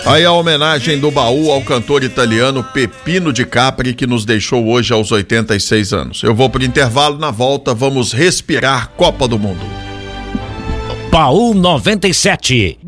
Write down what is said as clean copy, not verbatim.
Aí a homenagem do baú ao cantor italiano Peppino Di Capri, que nos deixou hoje aos 86 anos. Eu vou pro intervalo, na volta vamos respirar Copa do Mundo. Baú 97.